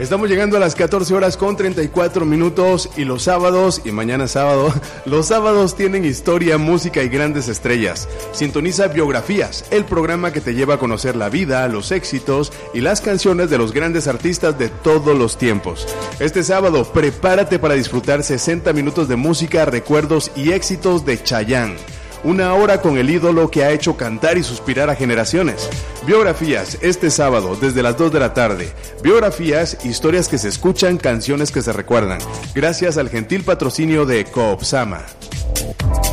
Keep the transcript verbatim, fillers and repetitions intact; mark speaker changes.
Speaker 1: Estamos llegando a las catorce horas con treinta y cuatro minutos y los sábados, y mañana sábado, los sábados tienen historia, música y grandes estrellas. Sintoniza Biografías, el programa que te lleva a conocer la vida, los éxitos y las canciones de los grandes artistas de todos los tiempos. Este sábado, prepárate para disfrutar sesenta minutos de música, recuerdos y éxitos de Chayanne. Una hora con el ídolo que ha hecho cantar y suspirar a generaciones. Biografías, este sábado, desde las dos de la tarde. Biografías, historias que se escuchan, canciones que se recuerdan. Gracias al gentil patrocinio de Coopsama.